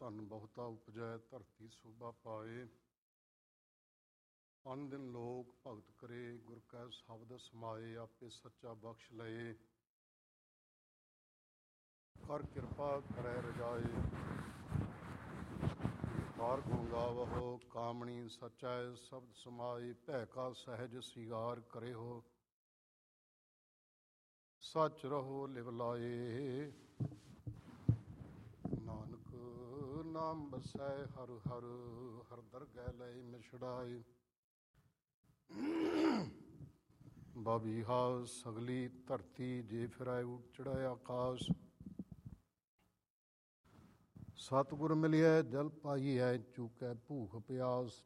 ਧਨ ਬਹੁਤਾ ਉਪਜੈ, ਧਰਤੀ ਸੋਭਾ ਪਾਏ। ਅਨ ਦਿਨ ਲੋਕ ਭਗਤ ਕਰੇ, ਗੁਰ ਕੈ ਸ਼ਬਦ ਸਮਾਏ। ਆਪੇ ਸੱਚਾ ਬਖਸ਼ ਲਏ, ਕਰ ਕਿਰਪਾ ਕਰੈ ਰਜਾਏ। ਕਾਰ ਗੁਣ ਗਾਵਹੁ, ਕਾਮਣੀ ਸਚੈ ਸ਼ਬਦ ਸਮਾਏ। ਭੈ ਕਾ ਸਹਿਜ ਸਿਗਾਰ ਕਰੇ ਹੋ, ਸੱਚ ਰਹੋ ਲਿਵ ਲਾਏ। ਨਾਨਕ ਨਾਮ ਵਸੈ ਹਰ ਹਰ, ਹਰ ਦਰਗਹਿ ਲਏ ਮਿਛੜਾਏ। ਬਬੀਹਾ ਸਗਲੀ ਧਰਤੀ, ਜੇ ਫਿਰੈ ਉਚੜੈ ਆਕਾਸ਼। ਸਤਿਗੁਰ ਮਿਲਿਐ ਜਲ ਪਾਈਐ, ਚੂਕੈ ਭੂਖ ਪਿਆਸ।